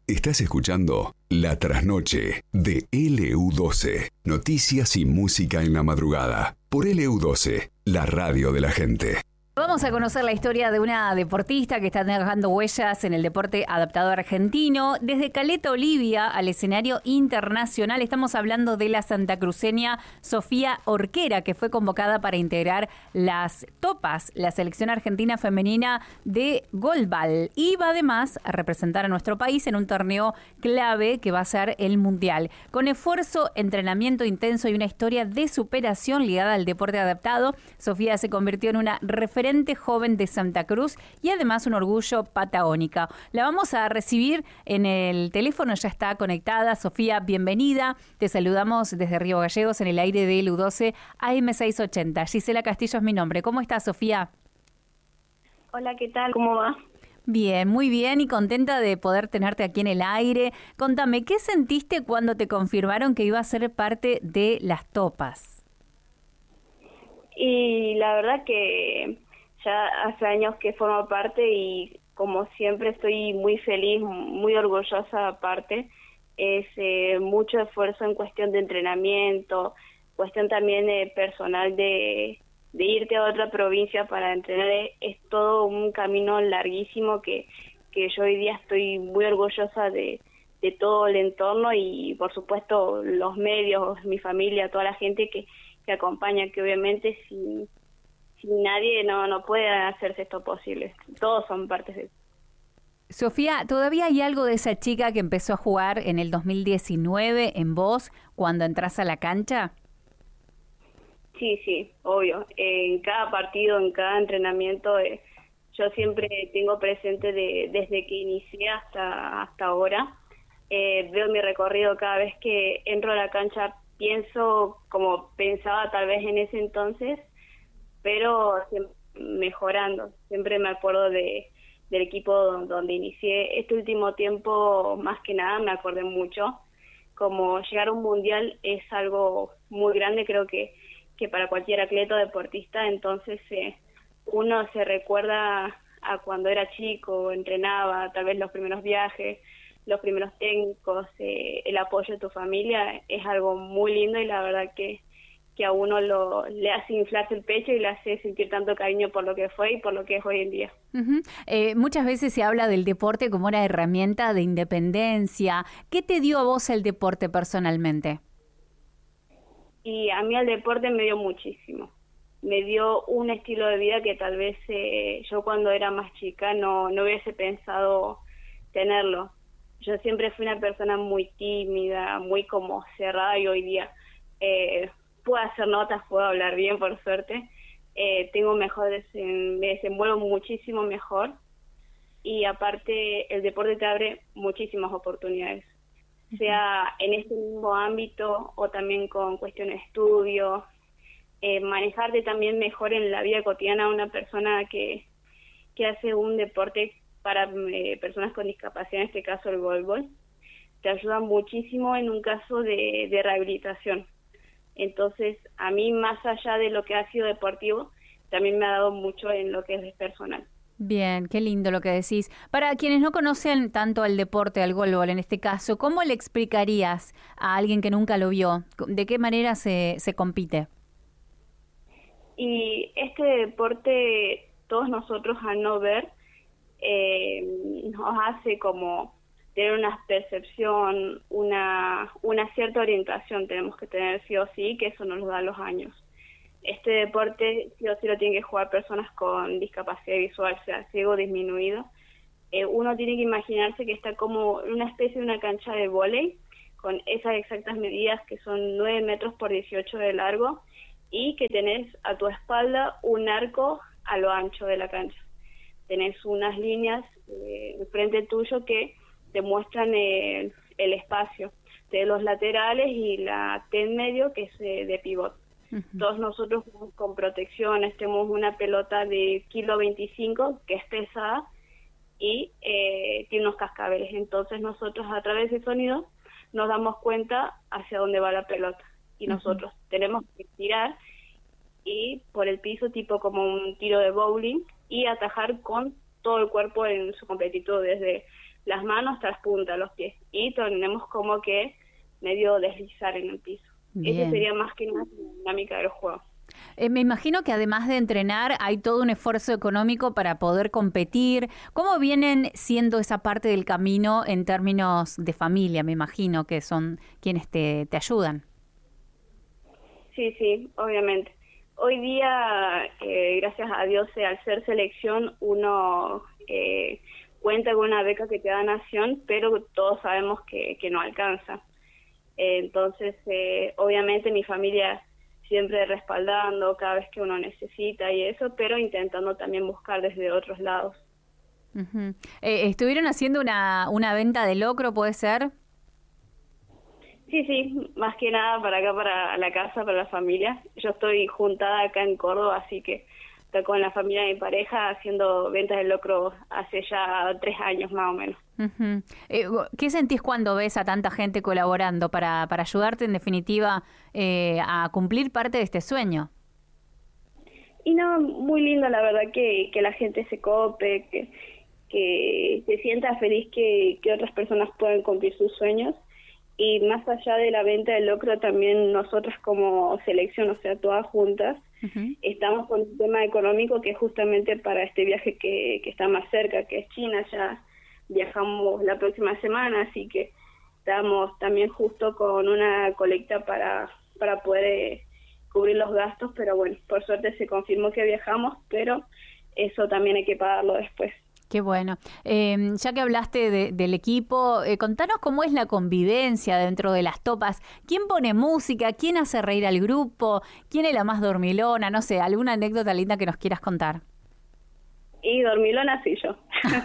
Estás escuchando La Trasnoche de LU12. Noticias y música en la madrugada. Por LU12, la radio de la gente. Vamos a conocer la historia de una deportista que está dejando huellas en el deporte adaptado argentino. Desde Caleta Olivia al escenario internacional, estamos hablando de la santacruceña Sofía Orquera, que fue convocada para integrar las Topas, la selección argentina femenina de golbal. Y va además a representar a nuestro país en un torneo clave que va a ser el Mundial. Con esfuerzo, entrenamiento intenso y una historia de superación ligada al deporte adaptado, Sofía se convirtió en una referente joven de Santa Cruz y además un orgullo patagónica. La vamos a recibir en el teléfono, ya está conectada. Sofía, bienvenida. Te saludamos desde Río Gallegos en el aire de LU12 AM680. Gisela Castillo es mi nombre. ¿Cómo estás, Sofía? Hola, ¿qué tal? ¿Cómo va? Bien, muy bien y contenta de poder tenerte aquí en el aire. Contame, ¿qué sentiste cuando te confirmaron que iba a ser parte de las Topas? Y la verdad que ya hace años que formo parte y como siempre estoy muy feliz, muy orgullosa aparte. Es mucho esfuerzo en cuestión de entrenamiento, cuestión también personal de irte a otra provincia para entrenar. Es todo un camino larguísimo que yo hoy día estoy muy orgullosa de todo el entorno y por supuesto los medios, mi familia, toda la gente que acompaña, que obviamente sin nadie no puede hacerse esto posible. Todos son partes de... Sofía, ¿todavía hay algo de esa chica que empezó a jugar en el 2019 en vos cuando entras a la cancha? Sí, obvio. En cada partido, en cada entrenamiento, yo siempre tengo presente desde que inicié hasta ahora. Veo mi recorrido cada vez que entro a la cancha, pienso como pensaba tal vez en ese entonces, pero siempre mejorando. Siempre me acuerdo del equipo donde inicié. Este último tiempo, más que nada, me acordé mucho. Como llegar a un mundial es algo muy grande, creo que para cualquier atleta o deportista. Entonces uno se recuerda a cuando era chico, entrenaba, tal vez los primeros viajes, los primeros técnicos, el apoyo de tu familia. Es algo muy lindo y la verdad que a uno le hace inflarse el pecho y le hace sentir tanto cariño por lo que fue y por lo que es hoy en día. Uh-huh. Muchas veces se habla del deporte como una herramienta de independencia. ¿Qué te dio a vos el deporte personalmente? Y a mí el deporte me dio muchísimo. Me dio un estilo de vida que tal vez yo cuando era más chica no hubiese pensado tenerlo. Yo siempre fui una persona muy tímida, muy como cerrada y hoy día puedo hacer notas, puedo hablar bien por suerte. Tengo me desenvuelvo muchísimo mejor y aparte el deporte te abre muchísimas oportunidades, sea en este mismo ámbito o también con cuestiones de estudio, manejarte también mejor en la vida cotidiana. Una persona que hace un deporte para personas con discapacidad, en este caso el golbol, te ayuda muchísimo en un caso de rehabilitación. Entonces, a mí, más allá de lo que ha sido deportivo, también me ha dado mucho en lo que es personal. Bien, qué lindo lo que decís. Para quienes no conocen tanto al deporte, al golbol en este caso, ¿cómo le explicarías a alguien que nunca lo vio? ¿De qué manera se compite? Y este deporte, todos nosotros al no ver, nos hace como tener una percepción, una cierta orientación tenemos que tener sí o sí, que eso nos lo da los años. Este deporte sí o sí lo tienen que jugar personas con discapacidad visual, sea ciego o disminuido. Uno tiene que imaginarse que está como una especie de una cancha de vóley, con esas exactas medidas que son 9 metros por 18 de largo, y que tenés a tu espalda un arco a lo ancho de la cancha. Tenés unas líneas frente tuyo que te muestran el espacio de los laterales y la T en medio, que es de pivot. Uh-huh. Todos nosotros con protecciones, tenemos una pelota de 1,25 kg que es pesada y tiene unos cascabeles. Entonces nosotros a través de sonido nos damos cuenta hacia dónde va la pelota y nosotros tenemos que tirar y por el piso tipo como un tiro de bowling y atajar con todo el cuerpo en su completitud, desde las manos hasta las puntas, los pies, y tenemos como que medio deslizar en el piso. Esa sería más que nada la dinámica del juego. Me imagino que además de entrenar hay todo un esfuerzo económico para poder competir. ¿Cómo vienen siendo esa parte del camino en términos de familia? Me imagino que son quienes te ayudan. Sí, obviamente. Hoy día, gracias a Dios, al ser selección, uno cuenta con una beca que te da Nación, pero todos sabemos que no alcanza. Entonces, obviamente mi familia siempre respaldando cada vez que uno necesita y eso, pero intentando también buscar desde otros lados. Uh-huh. ¿Estuvieron haciendo una venta de locro, puede ser? Sí, más que nada para acá, para la casa, para la familia. Yo estoy juntada acá en Córdoba, así que estoy con la familia de mi pareja haciendo ventas de locro hace ya 3 años más o menos. Uh-huh. ¿Qué sentís cuando ves a tanta gente colaborando para ayudarte en definitiva a cumplir parte de este sueño? Y no, muy lindo la verdad que la gente se cope, que se sienta feliz que otras personas puedan cumplir sus sueños. Y más allá de la venta del locro, también nosotras como selección, o sea, todas juntas, uh-huh, estamos con un tema económico que es justamente para este viaje que está más cerca, que es China. Ya viajamos la próxima semana, así que estamos también justo con una colecta para poder cubrir los gastos, pero bueno, por suerte se confirmó que viajamos, pero eso también hay que pagarlo después. Qué bueno. Ya que hablaste del equipo, contanos cómo es la convivencia dentro de las topas. ¿Quién pone música? ¿Quién hace reír al grupo? ¿Quién es la más dormilona? No sé, alguna anécdota linda que nos quieras contar. Y dormilona sí yo.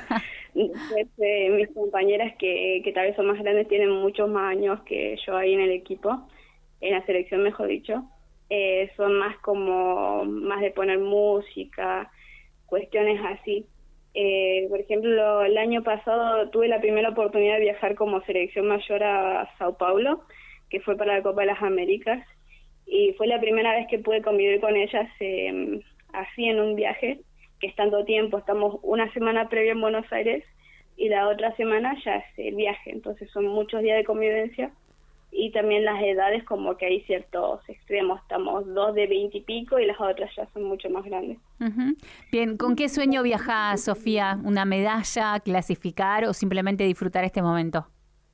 Mis compañeras que tal vez son más grandes tienen muchos más años que yo ahí en el equipo, en la selección mejor dicho. Son más más de poner música, cuestiones así. Por ejemplo, el año pasado tuve la primera oportunidad de viajar como selección mayor a Sao Paulo, que fue para la Copa de las Américas, y fue la primera vez que pude convivir con ellas así en un viaje, que es tanto tiempo, estamos una semana previa en Buenos Aires y la otra semana ya es el viaje, entonces son muchos días de convivencia. Y también las edades, como que hay ciertos extremos, estamos 2 de 20 y pico y las otras ya son mucho más grandes. Uh-huh. Bien, ¿con qué sueño viaja Sofía? ¿Una medalla, clasificar o simplemente disfrutar este momento?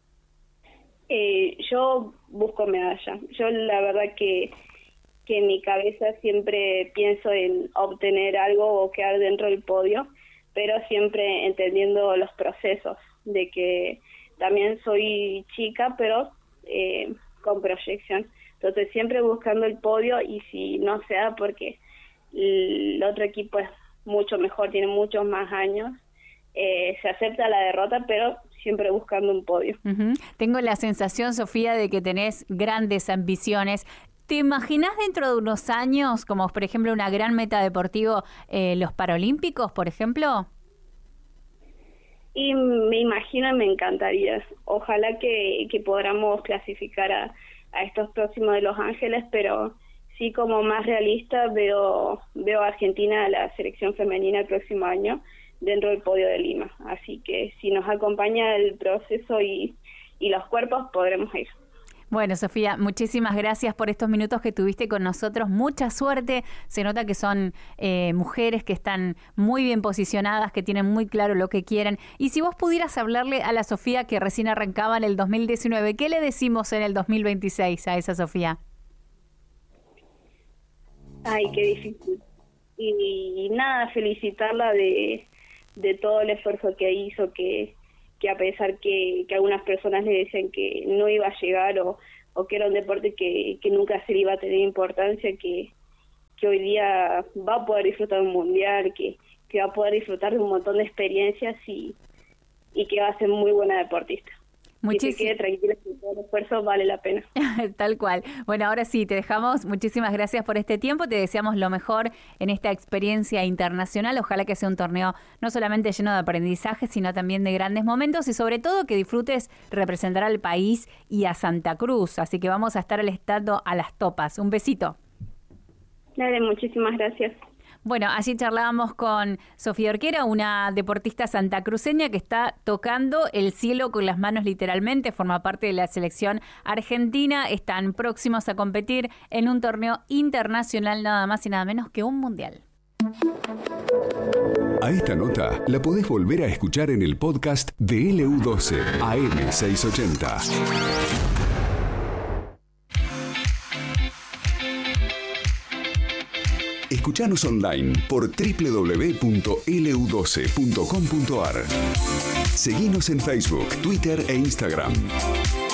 Yo busco medalla. Yo la verdad que en mi cabeza siempre pienso en obtener algo o quedar dentro del podio, pero siempre entendiendo los procesos, de que también soy chica, pero con proyección, entonces siempre buscando el podio, y si no se da porque el otro equipo es mucho mejor, tiene muchos más años, se acepta la derrota, pero siempre buscando un podio. Uh-huh. Tengo la sensación, Sofía, de que tenés grandes ambiciones. ¿Te imaginás dentro de unos años, como por ejemplo una gran meta deportiva, los Paralímpicos, por ejemplo? Y me imagino, me encantaría. Ojalá que podamos clasificar a estos próximos de Los Ángeles, pero sí, como más realista, veo a Argentina, a la selección femenina el próximo año, dentro del podio de Lima. Así que si nos acompaña el proceso y los cuerpos, podremos ir. Bueno, Sofía, muchísimas gracias por estos minutos que tuviste con nosotros. Mucha suerte. Se nota que son mujeres que están muy bien posicionadas, que tienen muy claro lo que quieren. Y si vos pudieras hablarle a la Sofía que recién arrancaba en el 2019, ¿qué le decimos en el 2026 a esa Sofía? Ay, qué difícil. Y nada, felicitarla de todo el esfuerzo que hizo, que a pesar que algunas personas le decían que no iba a llegar o que era un deporte que nunca se le iba a tener importancia, que hoy día va a poder disfrutar de un mundial, que va a poder disfrutar de un montón de experiencias y que va a ser muy buena deportista. Que se quede tranquila, que todo el esfuerzo vale la pena. Tal cual. Bueno, ahora sí, te dejamos. Muchísimas gracias por este tiempo. Te deseamos lo mejor en esta experiencia internacional. Ojalá que sea un torneo no solamente lleno de aprendizaje, sino también de grandes momentos y sobre todo que disfrutes representar al país y a Santa Cruz. Así que vamos a estar alistando a las topas. Un besito. Dale, muchísimas gracias. Bueno, allí charlábamos con Sofía Orquera, una deportista santacruceña que está tocando el cielo con las manos literalmente, forma parte de la selección argentina, están próximos a competir en un torneo internacional, nada más y nada menos que un mundial. A esta nota la podés volver a escuchar en el podcast de LU12 AM680. Escuchanos online por www.lu12.com.ar. Seguinos en Facebook, Twitter e Instagram.